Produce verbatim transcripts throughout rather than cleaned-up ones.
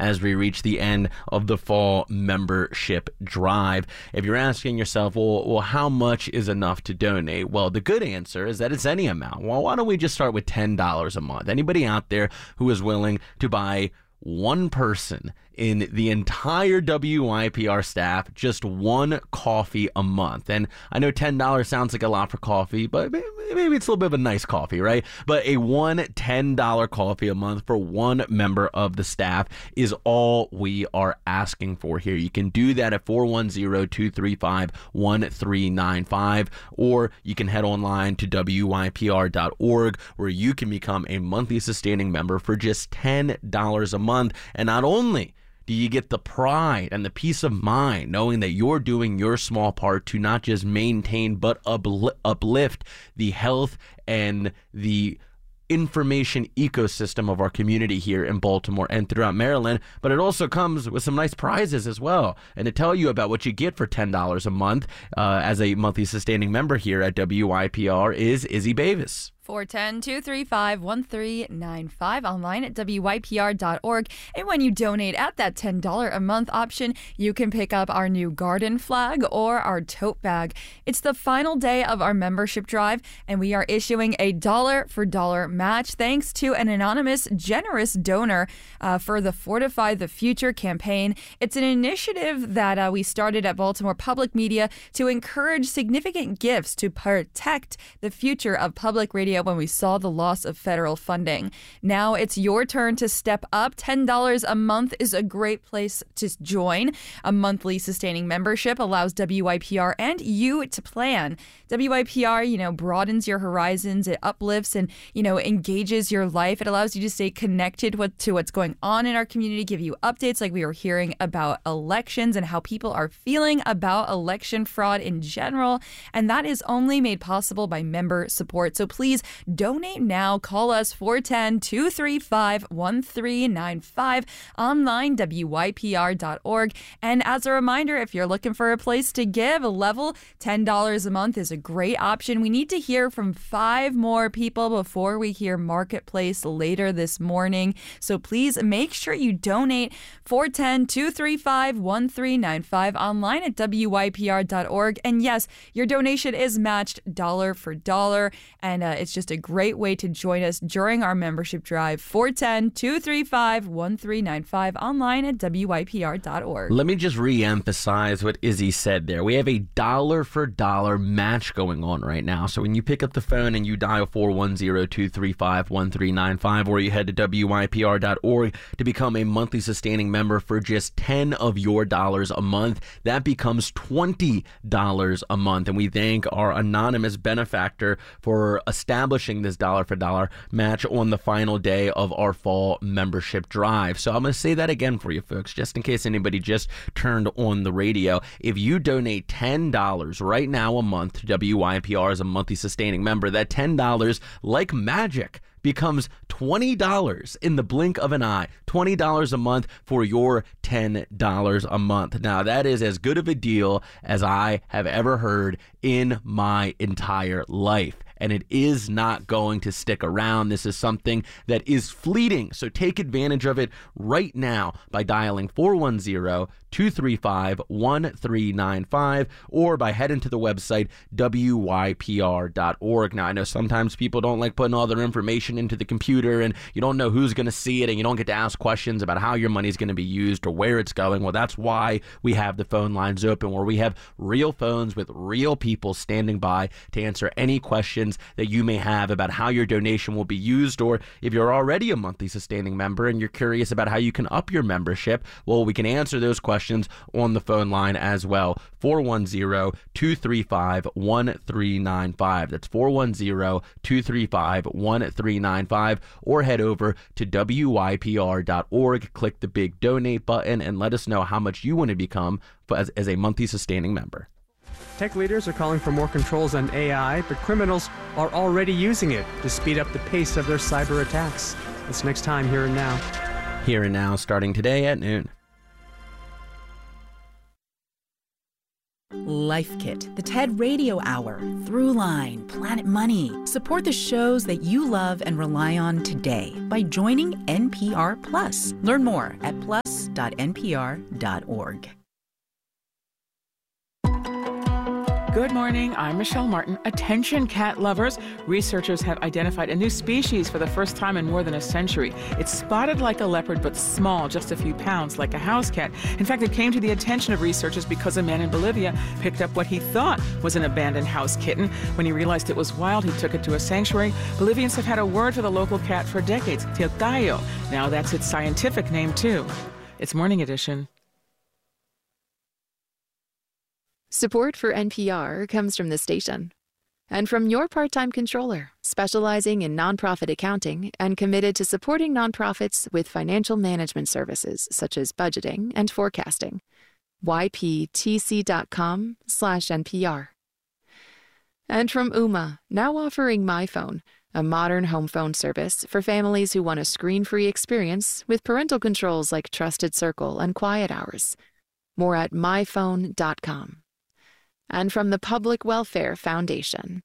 as we reach the end of the fall membership drive. If you're asking yourself, well, well, how much is enough to donate? Well, the good answer is that it's any amount. Well, why don't we just start with ten dollars a month? Anybody out there who is willing to buy one person in the entire W Y P R staff just one coffee a month. And I know ten dollars sounds like a lot for coffee, but maybe it's a little bit of a nice coffee, right? But a one ten dollars coffee a month for one member of the staff is all we are asking for here. You can do that at four one zero, two three five, one three nine five, or you can head online to W Y P R dot org, where you can become a monthly sustaining member for just ten dollars a month. And not only do you get the pride and the peace of mind knowing that you're doing your small part to not just maintain but upli- uplift the health and the information ecosystem of our community here in Baltimore and throughout Maryland, but it also comes with some nice prizes as well. And to tell you about what you get for ten dollars a month uh, as a monthly sustaining member here at W Y P R is Izzy Bavis. four one zero, two three five, one three nine five, online at W Y P R dot org. And when you donate at that ten dollars a month option, you can pick up our new garden flag or our tote bag. It's the final day of our membership drive, and we are issuing a dollar for dollar match thanks to an anonymous, generous donor uh, for the Fortify the Future campaign. It's an initiative that uh, we started at Baltimore Public Media to encourage significant gifts to protect the future of public radio when we saw the loss of federal funding. Now it's your turn to step up. ten dollars a month is a great place to join. A monthly sustaining membership allows W Y P R and you to plan. W Y P R, you know, broadens your horizons. It uplifts and, you know, engages your life. It allows you to stay connected with, to what's going on in our community, give you updates like we were hearing about elections and how people are feeling about election fraud in general. And that is only made possible by member support. So please donate now. Call us four one zero, two three five, one three nine five, online W Y P R dot org. And as a reminder, if you're looking for a place to give, a level ten dollars a month is a great option. We need to hear from five more people before we hear Marketplace later this morning. So please make sure you donate four one zero, two three five, one three nine five, online at W Y P R dot org. And yes, your donation is matched dollar for dollar. And uh, it's just a great way to join us during our membership drive. four one zero, two three five, one three nine five, online at W Y P R dot org. Let me just re-emphasize what Izzy said there. We have a dollar for dollar match going on right now. So when you pick up the phone and you dial four one zero, two three five, one three nine five, or you head to W Y P R dot org to become a monthly sustaining member for just ten of your dollars a month, that becomes twenty dollars a month. And we thank our anonymous benefactor for establishing this dollar for dollar match on the final day of our fall membership drive. So I'm going to say that again for you folks, just in case anybody just turned on the radio. If you donate ten dollars right now a month to W Y P R as a monthly sustaining member, that ten dollars, like magic, becomes twenty dollars in the blink of an eye. twenty dollars a month for your ten dollars a month. Now, that is as good of a deal as I have ever heard in my entire life. And it is not going to stick around. This is something that is fleeting. So take advantage of it right now by dialing four one zero, two three five, one three nine five or by heading to the website W Y P R dot org. Now, I know sometimes people don't like putting all their information into the computer and you don't know who's going to see it and you don't get to ask questions about how your money is going to be used or where it's going. Well, that's why we have the phone lines open, where we have real phones with real people standing by to answer any questions that you may have about how your donation will be used. Or if you're already a monthly sustaining member and you're curious about how you can up your membership, well, we can answer those questions on the phone line as well. four one zero, two three five, one three nine five. That's four one zero, two three five, one three nine five, or head over to W Y P R dot org, click the big donate button, and let us know how much you want to become as, as a monthly sustaining member. Tech leaders are calling for more controls on A I, but criminals are already using it to speed up the pace of their cyber attacks. It's next time, Here and Now. Here and Now, starting today at noon. Life Kit, the TED Radio Hour, Throughline, Planet Money. Support the shows that you love and rely on today by joining N P R Plus. Learn more at plus dot n p r dot org. Good morning, I'm Michelle Martin. Attention cat lovers. Researchers have identified a new species for the first time in more than a century. It's spotted like a leopard, but small, just a few pounds, like a house cat. In fact, it came to the attention of researchers because a man in Bolivia picked up what he thought was an abandoned house kitten. When he realized it was wild, he took it to a sanctuary. Bolivians have had a word for the local cat for decades, Tiltayo. Now that's its scientific name, too. It's Morning Edition. Support for N P R comes from the station and from your part-time controller, specializing in nonprofit accounting and committed to supporting nonprofits with financial management services such as budgeting and forecasting. y p t c dot com slash N P R. And from Ooma, now offering MyPhone, a modern home phone service for families who want a screen-free experience with parental controls like Trusted Circle and Quiet Hours. More at my phone dot com. And from the Public Welfare Foundation.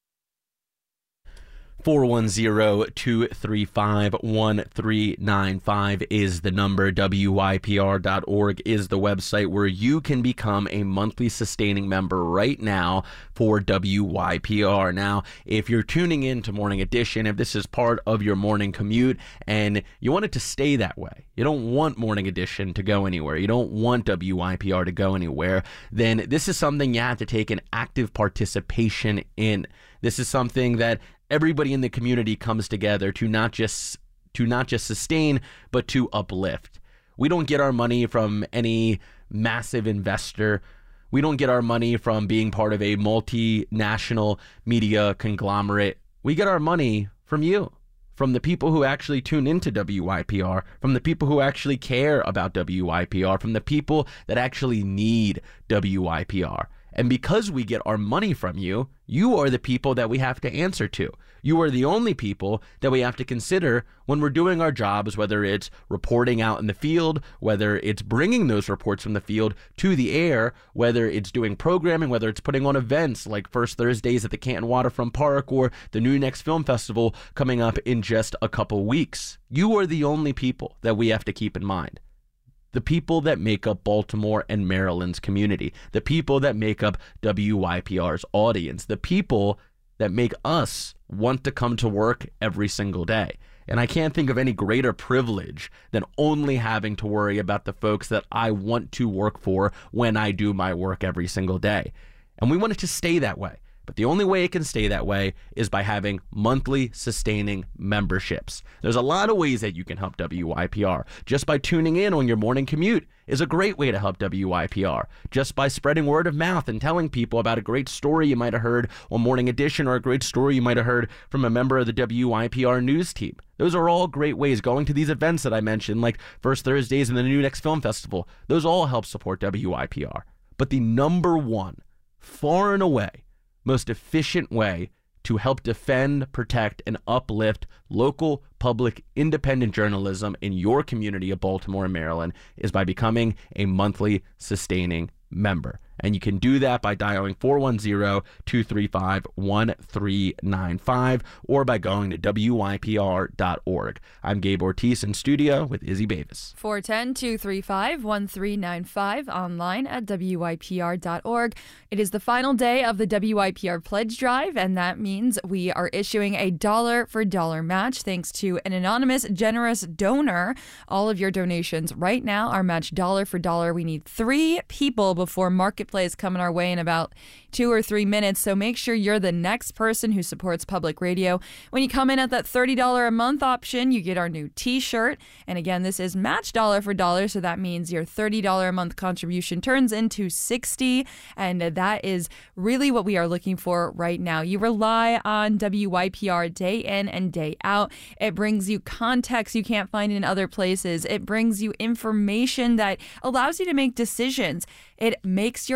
four one zero, two three five, one three nine five is the number. W Y P R dot org is the website where you can become a monthly sustaining member right now for W Y P R. Now, if you're tuning in to Morning Edition, if this is part of your morning commute and you want it to stay that way, you don't want Morning Edition to go anywhere, you don't want W Y P R to go anywhere, then this is something you have to take an active participation in. This is something that everybody in the community comes together to not just to not just sustain, but to uplift. We don't get our money from any massive investor. We don't get our money from being part of a multinational media conglomerate. We get our money from you, from the people who actually tune into W Y P R, from the people who actually care about W Y P R, from the people that actually need W Y P R. And because we get our money from you, you are the people that we have to answer to. You are the only people that we have to consider when we're doing our jobs, whether it's reporting out in the field, whether it's bringing those reports from the field to the air, whether it's doing programming, whether it's putting on events like First Thursdays at the Canton Waterfront Park or the New Next Film Festival coming up in just a couple weeks. You are the only people that we have to keep in mind. The people that make up Baltimore and Maryland's community, the people that make up W Y P R's audience, the people that make us want to come to work every single day. And I can't think of any greater privilege than only having to worry about the folks that I want to work for when I do my work every single day. And we want it to stay that way. But the only way it can stay that way is by having monthly sustaining memberships. There's a lot of ways that you can help W Y P R. Just by tuning in on your morning commute is a great way to help W Y P R. Just by spreading word of mouth and telling people about a great story you might have heard on Morning Edition or a great story you might have heard from a member of the W Y P R news team. Those are all great ways. Going to these events that I mentioned, like First Thursdays and the New Next Film Festival, those all help support W Y P R. But the number one, far and away, most efficient way to help defend, protect, and uplift local, public, independent journalism in your community of Baltimore and Maryland is by becoming a monthly sustaining member. And you can do that by dialing four one zero, two three five, one three nine five or by going to W Y P R dot org. I'm Gabe Ortiz in studio with Izzy Bavis. four one zero, two three five, one three nine five, online at W Y P R dot org. It is the final day of the W Y P R Pledge Drive, and that means we are issuing a dollar for dollar match thanks to an anonymous, generous donor. All of your donations right now are matched dollar for dollar. We need three people before Marketplace coming our way in about two or three minutes, so make sure you're the next person who supports public radio. When you come in at that thirty dollars a month option, you get our new t-shirt. And again, this is matched dollar for dollar, so that means your thirty dollars a month contribution turns into sixty dollars, and that is really what we are looking for right now. You rely on W Y P R day in and day out. It brings you context you can't find in other places. It brings you information that allows you to make decisions. It makes your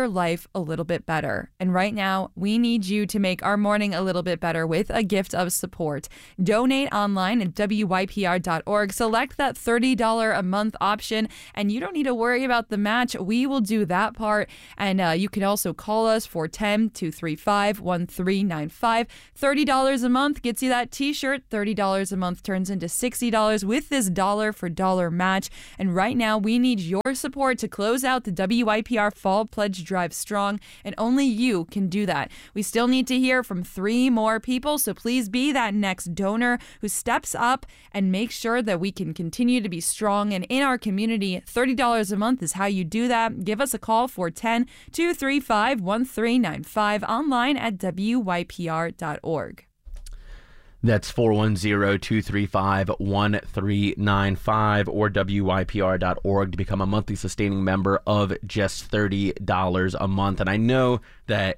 your life a little bit better. And right now, we need you to make our morning a little bit better with a gift of support. Donate online at W Y P R dot org. Select that thirty dollars a month option, and you don't need to worry about the match. We will do that part. And uh, you can also call us for ten, two three five, one three nine five. thirty dollars a month gets you that t-shirt. thirty dollars a month turns into sixty dollars with this dollar for dollar match. And right now, we need your support to close out the W Y P R Fall Pledge Drive strong, and only you can do that. We still need to hear from three more people, so please be that next donor who steps up and makes sure that we can continue to be strong and in our community. thirty dollars a month is how you do that. Give us a call for ten, two three five, one three nine five online at W Y P R dot org. That's four one zero, two three five, one three nine five or W Y P R dot org to become a monthly sustaining member of just thirty dollars a month. And I know that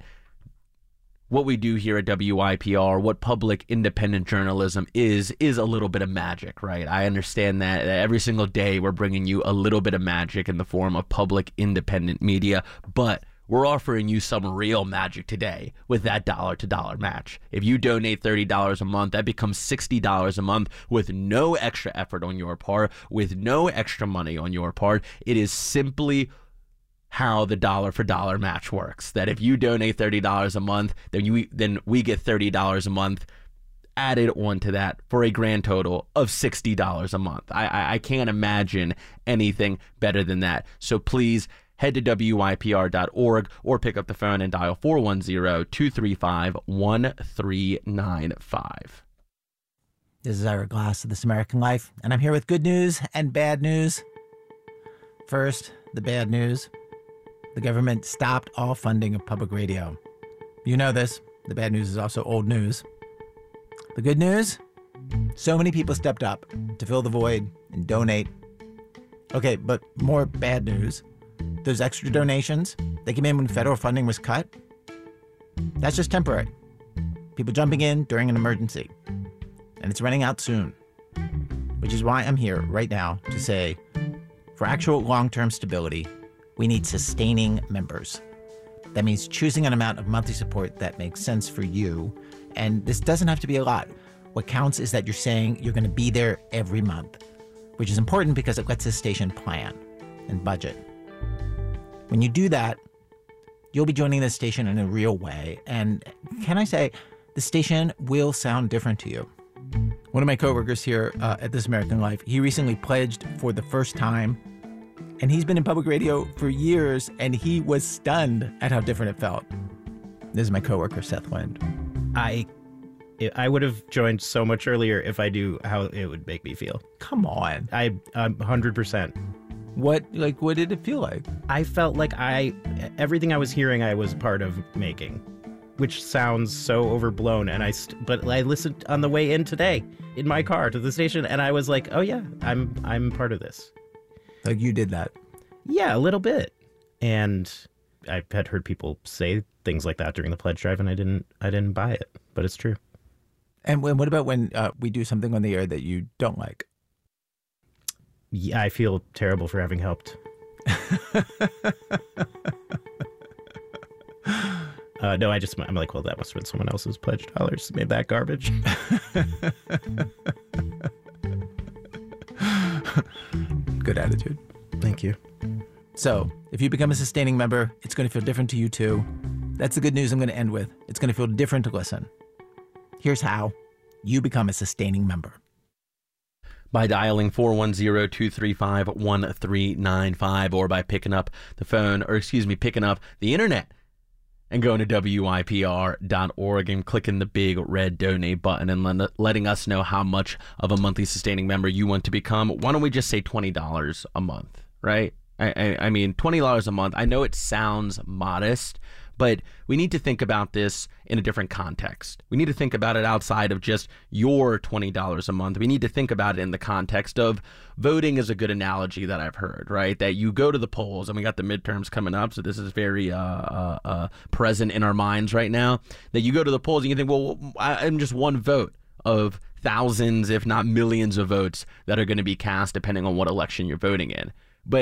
what we do here at W Y P R, what public independent journalism is, is a little bit of magic, right? I understand that, that every single day we're bringing you a little bit of magic in the form of public independent media, but we're offering you some real magic today with that dollar-to-dollar match. If you donate thirty dollars a month, that becomes sixty dollars a month with no extra effort on your part, with no extra money on your part. It is simply how the dollar-for-dollar match works. That if you donate thirty dollars a month, then you then we get thirty dollars a month added onto that for a grand total of sixty dollars a month. I, I, I can't imagine anything better than that. So please, head to W Y P R dot org or pick up the phone and dial four one zero, two three five, one three nine five. This is Ira Glass of This American Life, and I'm here with good news and bad news. First, the bad news. The government stopped all funding of public radio. You know this. The bad news is also old news. The good news? So many people stepped up to fill the void and donate. Okay, but more bad news. Those extra donations, they came in when federal funding was cut. That's just temporary. People jumping in during an emergency. And it's running out soon. Which is why I'm here right now to say, for actual long-term stability, we need sustaining members. That means choosing an amount of monthly support that makes sense for you. And this doesn't have to be a lot. What counts is that you're saying you're going to be there every month, which is important because it lets the station plan and budget. When you do that, you'll be joining the station in a real way. And can I say, the station will sound different to you. One of my coworkers here uh, at This American Life, he recently pledged for the first time. And he's been in public radio for years, and he was stunned at how different it felt. This is my coworker, Seth Lind. I I would have joined so much earlier if I knew how it would make me feel. Come on. I, I'm one hundred percent. What, like, what did it feel like? I felt like I, everything I was hearing, I was part of making, which sounds so overblown. And I, st- but I listened on the way in today in my car to the station, and I was like, oh yeah, I'm, I'm part of this. Like you did that? Yeah, a little bit. And I had heard people say things like that during the pledge drive, and I didn't, I didn't buy it, but it's true. And when, what about when uh, we do something on the air that you don't like? Yeah, I feel terrible for having helped. uh, no, I just, I'm like, well, that must have been someone else's pledge dollars made that garbage. Good attitude. Thank you. So, if you become a sustaining member, it's going to feel different to you too. That's the good news I'm going to end with. It's going to feel different to listen. Here's how you become a sustaining member. By dialing four one zero, two three five, one three nine five or by picking up the phone, or excuse me, picking up the internet and going to W Y P R dot org and clicking the big red donate button and let, letting us know how much of a monthly sustaining member you want to become. Why don't we just say twenty dollars a month, right? I, I, I mean, twenty dollars a month. I know it sounds modest, but we need to think about this in a different context. We need to think about it outside of just your twenty dollars a month. We need to think about it in the context of voting is a good analogy that I've heard, right? That you go to the polls, and we got the midterms coming up, so this is very uh, uh, uh, present in our minds right now, that you go to the polls and you think, well, I'm just one vote of thousands, if not millions of votes that are going to be cast depending on what election you're voting in. But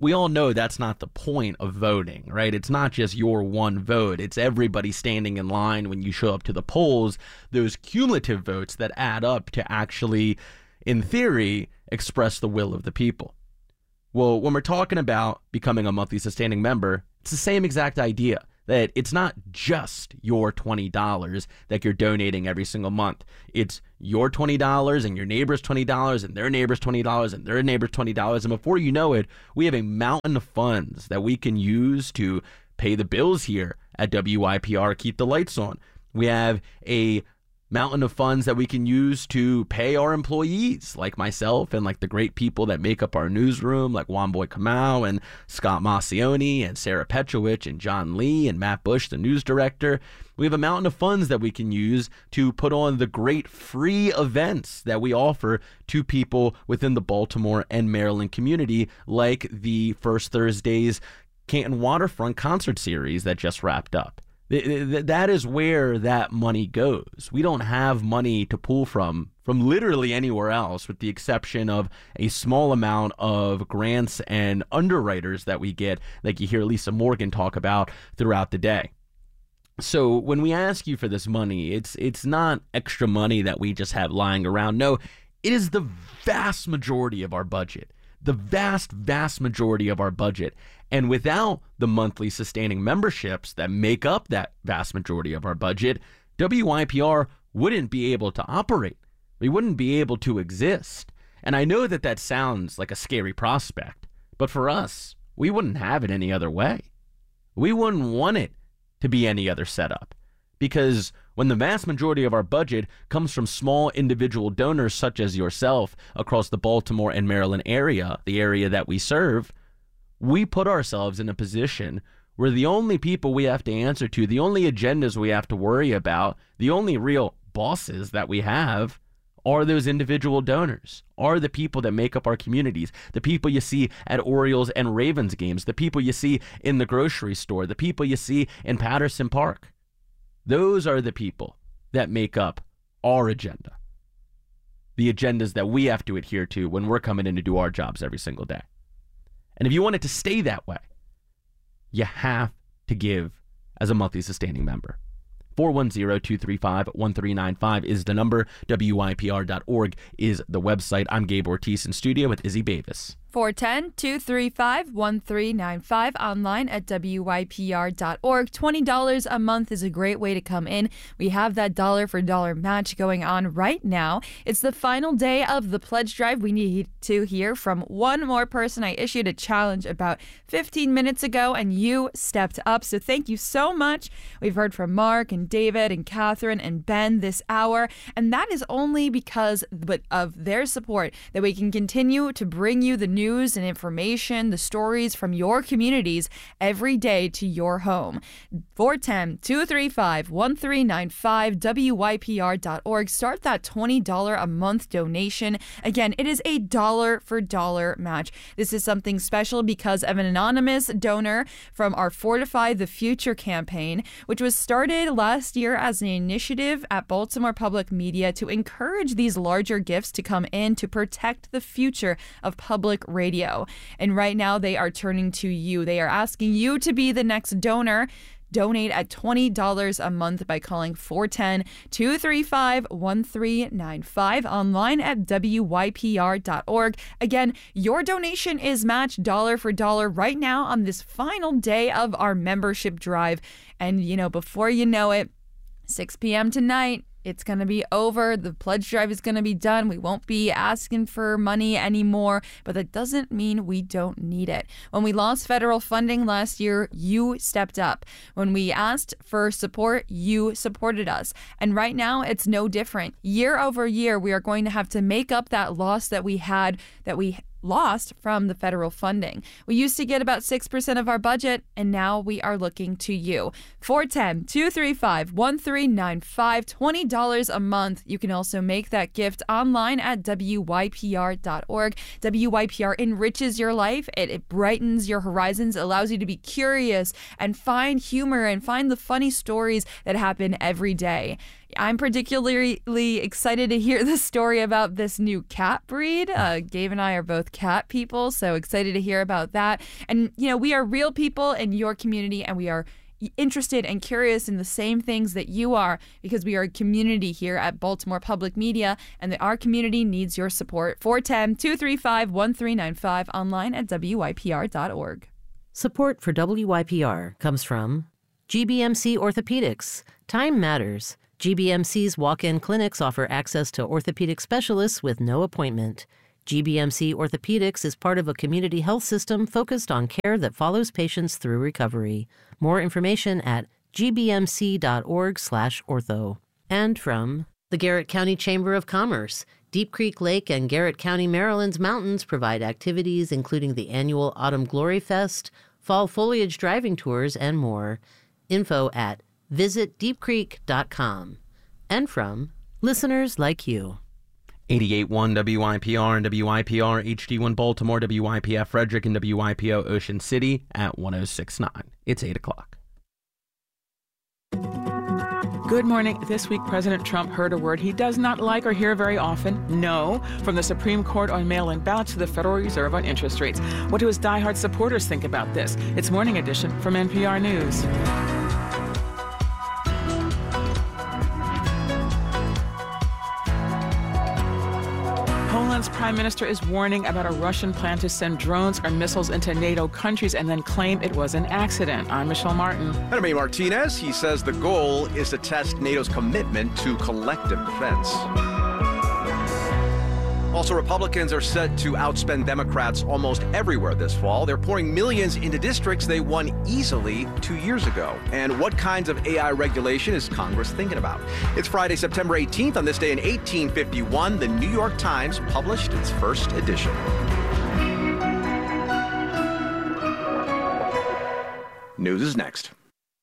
we all know that's not the point of voting, right? It's not just your one vote. It's everybody standing in line when you show up to the polls, those cumulative votes that add up to actually, in theory, express the will of the people. Well, when we're talking about becoming a monthly sustaining member, it's the same exact idea. That it's not just your twenty dollars that you're donating every single month. It's your twenty dollars and your neighbor's twenty dollars and their neighbor's twenty dollars and their neighbor's twenty dollars. And before you know it, we have a mountain of funds that we can use to pay the bills here at W Y P R, keep the lights on. We have a mountain of funds that we can use to pay our employees, like myself and like the great people that make up our newsroom, like Juan Boy Kamau and Scott Massioni and Sarah Petrovich and John Lee and Matt Bush, the news director. We have a mountain of funds that we can use to put on the great free events that we offer to people within the Baltimore and Maryland community, like the First Thursdays Canton Waterfront concert series that just wrapped up. That is where that money goes. We don't have money to pull from from literally anywhere else, with the exception of a small amount of grants and underwriters that we get, like you hear Lisa Morgan talk about throughout the day. So when we ask you for this money, it's it's not extra money that we just have lying around. No, it is the vast majority of our budget. The vast, vast majority of our budget. And without the monthly sustaining memberships that make up that vast majority of our budget, W Y P R wouldn't be able to operate. We wouldn't be able to exist. And I know that that sounds like a scary prospect, but for us, we wouldn't have it any other way. We wouldn't want it to be any other setup, because when the vast majority of our budget comes from small individual donors such as yourself across the Baltimore and Maryland area, the area that we serve, we put ourselves in a position where the only people we have to answer to, the only agendas we have to worry about, the only real bosses that we have are those individual donors, are the people that make up our communities, the people you see at Orioles and Ravens games, the people you see in the grocery store, the people you see in Patterson Park. Those are the people that make up our agenda, the agendas that we have to adhere to when we're coming in to do our jobs every single day. And if you want it to stay that way, you have to give as a monthly sustaining member. four one zero, two three five, one three nine five is the number. W Y P R dot org is the website. I'm Gabe Ortiz in studio with Izzy Bavis. four one zero, two three five, one three nine five, online at W Y P R dot org. twenty dollars a month is a great way to come in. We have that dollar for dollar match going on right now. It's the final day of the pledge drive. We need to hear from one more person. I issued a challenge about fifteen minutes ago, and you stepped up. So thank you so much. We've heard from Mark and David and Catherine and Ben this hour, and that is only because of their support that we can continue to bring you the news news and information, the stories from your communities every day to your home. four one zero, two three five, one three nine five, W Y P R dot org. Start that twenty dollars a month donation. Again, it is a dollar for dollar match. This is something special because of an anonymous donor from our Fortify the Future campaign, which was started last year as an initiative at Baltimore Public Media to encourage these larger gifts to come in to protect the future of public radio. And right now they are turning to you. They are asking you to be the next donor. Donate at twenty dollars a month by calling four one zero, two three five, one three nine five, online at W Y P R dot org. Again, your donation is matched dollar for dollar right now on this final day of our membership drive. And, you know, before you know it, six p.m. tonight, it's going to be over. The pledge drive is going to be done. We won't be asking for money anymore, but that doesn't mean we don't need it. When we lost federal funding last year, you stepped up. When we asked for support, you supported us. And right now, it's no different. Year over year, we are going to have to make up that loss that we had, that we lost from the federal funding. We used to get about six percent of our budget, and now we are looking to you. four one zero, two three five, one three nine five, twenty dollars a month. You can also make that gift online at W Y P R dot org. W Y P R enriches your life. It, it brightens your horizons, allows you to be curious and find humor and find the funny stories that happen every day. I'm particularly excited to hear the story about this new cat breed. Uh, Gabe and I are both cat people, so excited to hear about that. And, you know, we are real people in your community, and we are interested and curious in the same things that you are, because we are a community here at Baltimore Public Media, and that our community needs your support. four one zero, two three five, one three nine five, online at W Y P R dot org. Support for W Y P R comes from G B M C Orthopedics. Time matters. G B M C's walk-in clinics offer access to orthopedic specialists with no appointment. G B M C Orthopedics is part of a community health system focused on care that follows patients through recovery. More information at g b m c dot org slash ortho. And from the Garrett County Chamber of Commerce. Deep Creek Lake and Garrett County, Maryland's mountains provide activities including the annual Autumn Glory Fest, fall foliage driving tours, and more. Info at visit deep creek dot com. And from listeners like you. eighty-eight point one W Y P R and W Y P R H D one Baltimore, W Y P F Frederick, and W Y P O Ocean City at one oh six point nine. It's eight o'clock. Good morning. This week, President Trump heard a word he does not like or hear very often, no, from the Supreme Court on mail-in ballots to the Federal Reserve on interest rates. What do his diehard supporters think about this? It's Morning Edition from N P R News. Poland's prime minister is warning about a Russian plan to send drones or missiles into NATO countries and then claim it was an accident. I'm Michelle Martin. And I'm Amy Martinez. He says the goal is to test NATO's commitment to collective defense. Also, Republicans are set to outspend Democrats almost everywhere this fall. They're pouring millions into districts they won easily two years ago. And what kinds of A I regulation is Congress thinking about? It's Friday, September eighteenth. On this day in eighteen fifty-one, the New York Times published its first edition. News is next.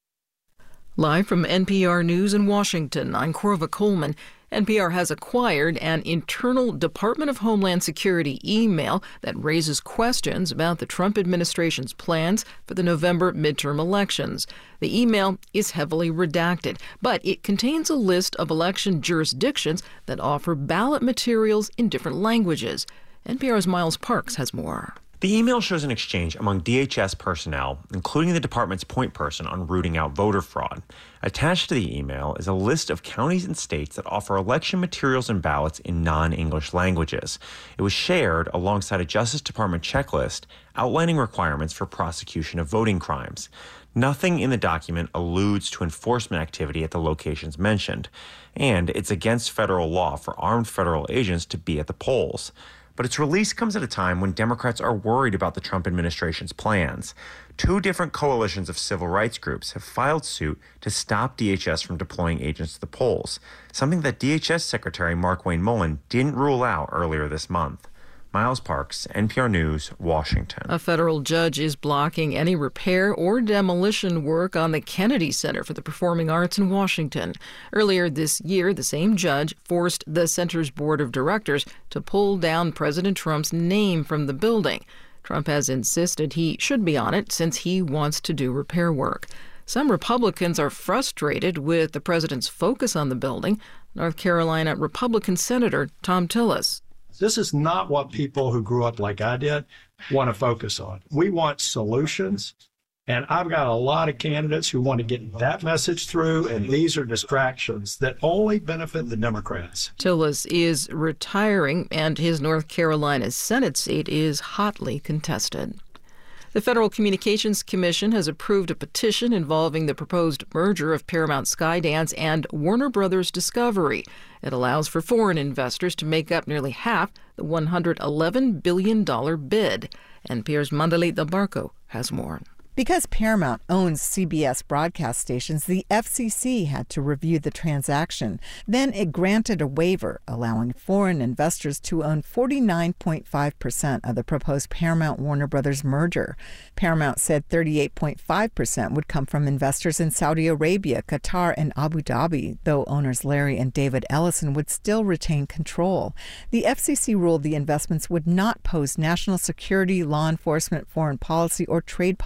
Live from N P R News in Washington, I'm Corva Coleman. N P R has acquired an internal Department of Homeland Security email that raises questions about the Trump administration's plans for the November midterm elections. The email is heavily redacted, but it contains a list of election jurisdictions that offer ballot materials in different languages. N P R's Miles Parks has more. The email shows an exchange among D H S personnel, including the department's point person on rooting out voter fraud. Attached to the email is a list of counties and states that offer election materials and ballots in non-English languages. It was shared alongside a Justice Department checklist outlining requirements for prosecution of voting crimes. Nothing in the document alludes to enforcement activity at the locations mentioned, and it's against federal law for armed federal agents to be at the polls. But its release comes at a time when Democrats are worried about the Trump administration's plans. Two different coalitions of civil rights groups have filed suit to stop D H S from deploying agents to the polls, something that D H S Secretary Markwayne Mullin didn't rule out earlier this month. Miles Parks, N P R News, Washington. A federal judge is blocking any repair or demolition work on the Kennedy Center for the Performing Arts in Washington. Earlier this year, the same judge forced the center's board of directors to pull down President Trump's name from the building. Trump has insisted he should be on it since he wants to do repair work. Some Republicans are frustrated with the president's focus on the building. North Carolina Republican Senator Thom Tillis. This is not what people who grew up like I did want to focus on. We want solutions, and I've got a lot of candidates who want to get that message through, and these are distractions that only benefit the Democrats. Tillis is retiring, and his North Carolina Senate seat is hotly contested. The Federal Communications Commission has approved a petition involving the proposed merger of Paramount Skydance and Warner Brothers Discovery. It allows for foreign investors to make up nearly half the one hundred eleven billion dollars bid. N P R's Mandalit Del Barco has more. Because Paramount owns C B S broadcast stations, the F C C had to review the transaction. Then it granted a waiver, allowing foreign investors to own forty-nine point five percent of the proposed Paramount-Warner Brothers merger. Paramount said thirty-eight point five percent would come from investors in Saudi Arabia, Qatar, and Abu Dhabi, though owners Larry and David Ellison would still retain control. The F C C ruled the investments would not pose national security, law enforcement, foreign policy, or trade policy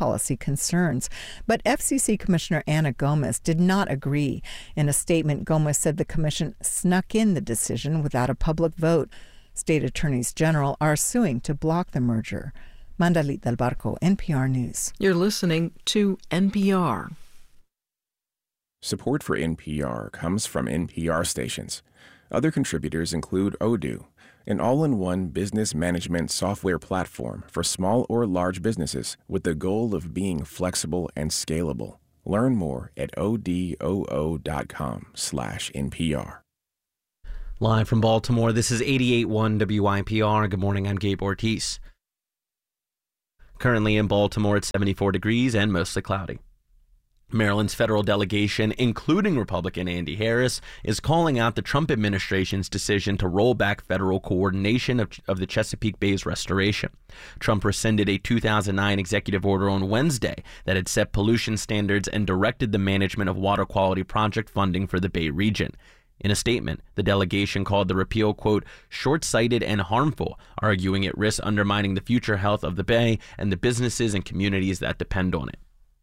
concerns. But F C C Commissioner Ana Gomez did not agree. In a statement, Gomez said the commission snuck in the decision without a public vote. State attorneys general are suing to block the merger. Mandalit Del Barco, N P R News. You're listening to N P R. Support for N P R comes from N P R stations. Other contributors include Odoo, an all-in-one business management software platform for small or large businesses with the goal of being flexible and scalable. Learn more at odoo.com slash NPR. Live from Baltimore, this is eighty-eight point one W I P R. Good morning, I'm Gabe Ortiz. Currently in Baltimore, it's seventy-four degrees and mostly cloudy. Maryland's federal delegation, including Republican Andy Harris, is calling out the Trump administration's decision to roll back federal coordination of, of the Chesapeake Bay's restoration. Trump rescinded a two thousand nine executive order on Wednesday that had set pollution standards and directed the management of water quality project funding for the Bay region. In a statement, the delegation called the repeal, quote, short-sighted and harmful, arguing it risks undermining the future health of the Bay and the businesses and communities that depend on it.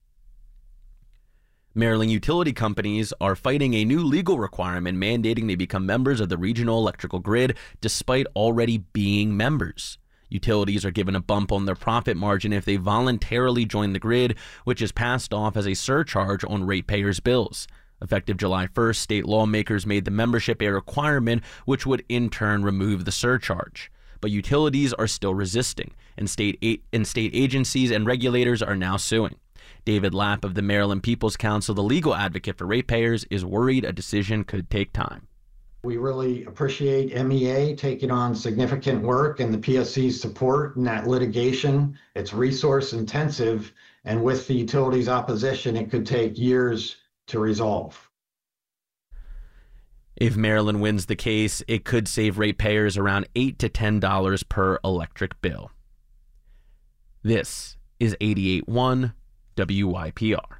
Maryland utility companies are fighting a new legal requirement mandating they become members of the regional electrical grid despite already being members. Utilities are given a bump on their profit margin if they voluntarily join the grid, which is passed off as a surcharge on ratepayers' bills. Effective July first, state lawmakers made the membership a requirement, which would in turn remove the surcharge. But utilities are still resisting, and state, a- and state agencies and regulators are now suing. David Lapp of the Maryland People's Council, the legal advocate for ratepayers, is worried a decision could take time. We really appreciate M E A taking on significant work and the P S C's support in that litigation. It's resource intensive, and with the utilities' opposition, it could take years to resolve. If Maryland wins the case, it could save ratepayers around eight to ten dollars per electric bill. This is eighty-eight point one W I P R.